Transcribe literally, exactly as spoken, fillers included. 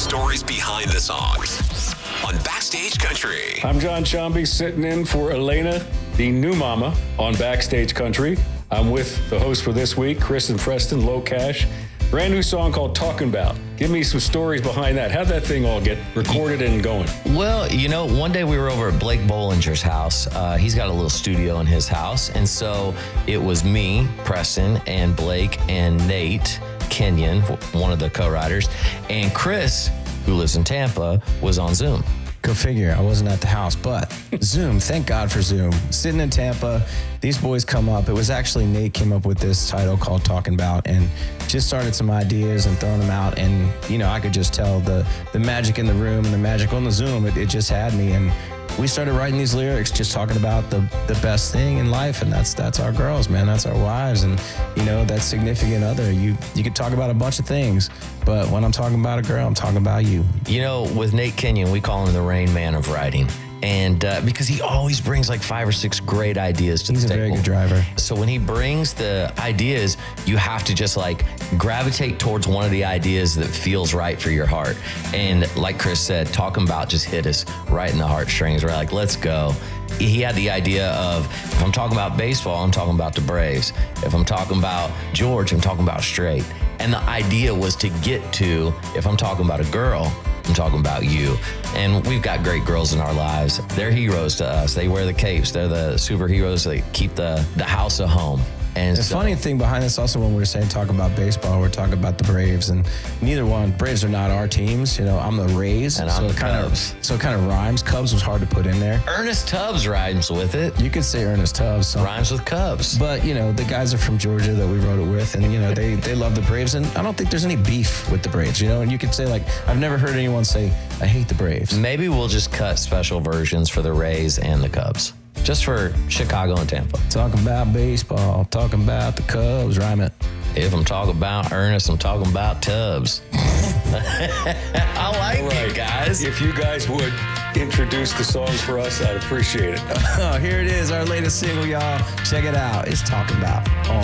stories behind the songs on Backstage Country. I'm John Chomby, sitting in for Elena, the new mama, on Backstage Country. I'm with the host for this week, Chris and Preston, Low Cash. Brand new song called Talking About. Give me some stories behind that. How'd that thing all get recorded and going? Well, you know, one day we were over at Blake Bollinger's house. Uh, he's got a little studio in his house. And so it was me, Preston, and Blake, and Nate Kenyon, one of the co-writers, and Chris, who lives in Tampa, was on Zoom. Go figure, I wasn't at the house, but Zoom, thank God for Zoom. Sitting in Tampa, these boys come up. It was actually Nate came up with this title called Talking About and just started some ideas and throwing them out. And, you know, I could just tell the the magic in the room and the magic on the Zoom, it, it just had me. And we started writing these lyrics, just talking about the the best thing in life, and that's that's our girls, man. That's our wives, and you know, that significant other. You you could talk about a bunch of things, but when I'm talking about a girl, I'm talking about you. You know, with Nate Kenyon, we call him the Rain Man of writing. And uh, because he always brings like five or six great ideas to He's the a table. very good driver. So when he brings the ideas, you have to just like gravitate towards one of the ideas that feels right for your heart. And like Chris said, Talking About just hit us right in the heartstrings. We're like, let's go. He had the idea of, if I'm talking about baseball, I'm talking about the Braves. If I'm talking about George, I'm talking about straight. And the idea was to get to, if I'm talking about a girl, I'm talking about you. And we've got great girls in our lives. They're heroes to us. They wear the capes. They're the superheroes that keep the, the house a home. And the so, funny thing behind this also, when we were saying talk about baseball, we're talking about the Braves, and neither one, Braves are not our teams. You know, I'm the Rays, And so I'm the it kind Cubs. of so it kind of rhymes. Cubs was hard to put in there. Ernest Tubbs rhymes with it. You could say Ernest Tubbs. So. Rhymes with Cubs. But, you know, the guys are from Georgia that we wrote it with, and, you know, they, they love the Braves, and I don't think there's any beef with the Braves, you know, and you could say, like, I've never heard anyone say, I hate the Braves. Maybe we'll just cut special versions for the Rays and the Cubs. Just for Chicago and Tampa. Talking about baseball, talking about the Cubs, rhyme it. If I'm talking about Ernest, I'm talking about Tubbs. I like Right. it, guys. If you guys would introduce the songs for us, I'd appreciate it. Oh, here it is, our latest single, y'all. Check it out. It's Talking About.